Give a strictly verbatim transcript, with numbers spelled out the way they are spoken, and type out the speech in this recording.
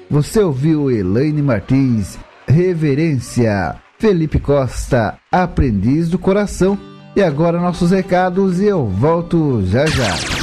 Você ouviu Elaine Martins, Reverência, Felipe Costa, Aprendiz do Coração. E agora nossos recados e eu volto já já.